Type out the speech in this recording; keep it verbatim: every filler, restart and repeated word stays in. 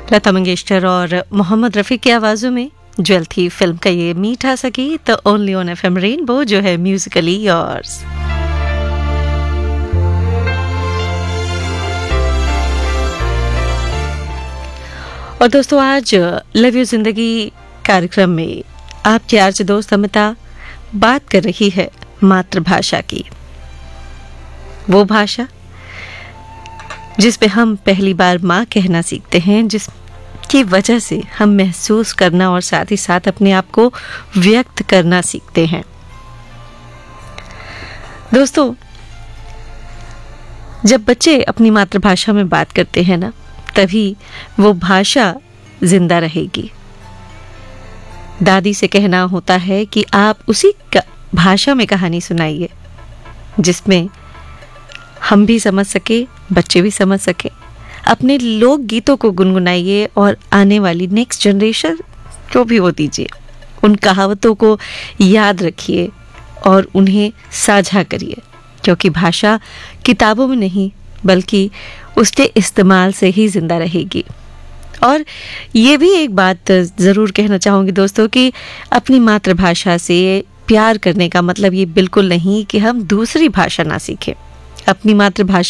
लता मंगेशकर और मोहम्मद रफ़ी की आवाज़ों में ज्वेल थी फिल्म का ये मीठा सा गीत ओनली ऑन एफएम रेनबो, जो है म्यूजिकली योर्स। और दोस्तों, आज लव यू जिंदगी कार्यक्रम में आपकी आरजे दोस्त अमिता बात कर रही है मातृभाषा की। वो भाषा जिस पे हम पहली बार माँ कहना सीखते हैं, जिसकी वजह से हम महसूस करना और साथ ही साथ अपने आप को व्यक्त करना सीखते हैं। दोस्तों, जब बच्चे अपनी मातृभाषा में बात करते हैं ना, तभी वो भाषा जिंदा रहेगी। दादी से कहना होता है कि आप उसी भाषा में कहानी सुनाइए जिसमें हम भी समझ सके, बच्चे भी समझ सके। अपने लोक गीतों को गुनगुनाइए और आने वाली नेक्स्ट जनरेशन जो भी हो दीजिए, उन कहावतों को याद रखिए और उन्हें साझा करिए, क्योंकि भाषा किताबों में नहीं बल्कि उसके इस्तेमाल से ही जिंदा रहेगी। और ये भी एक बात ज़रूर कहना चाहूँगी दोस्तों कि अपनी मातृभाषा से प्यार करने का मतलब ये बिल्कुल नहीं कि हम दूसरी भाषा ना सीखें। अपनी मातृभाषा